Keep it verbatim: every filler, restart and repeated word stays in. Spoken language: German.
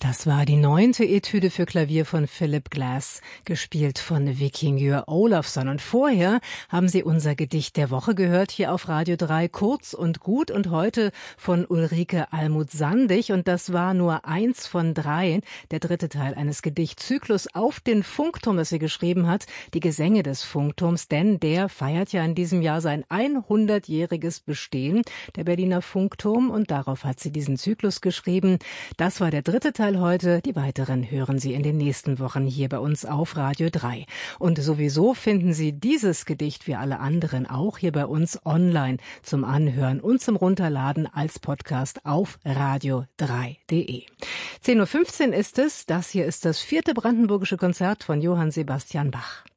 Das war die neunte Etüde für Klavier von Philip Glass, gespielt von Víkingur Ólafsson. Und vorher haben Sie unser Gedicht der Woche gehört, hier auf Radio drei, kurz und gut, und heute von Ulrike Almuth-Sandig. Und das war nur eins von drei, der dritte Teil eines Gedichtzyklus auf den Funkturm, das sie geschrieben hat, die Gesänge des Funkturms, denn der feiert ja in diesem Jahr sein hundertjähriges Bestehen, der Berliner Funkturm, und darauf hat sie diesen Zyklus geschrieben. Das war der dritte Teil heute. Die weiteren hören Sie in den nächsten Wochen hier bei uns auf Radio drei. Und sowieso finden Sie dieses Gedicht wie alle anderen auch hier bei uns online zum Anhören und zum Runterladen als Podcast auf radio drei punkt de. zehn Uhr fünfzehn ist es. Das hier ist das vierte brandenburgische Konzert von Johann Sebastian Bach.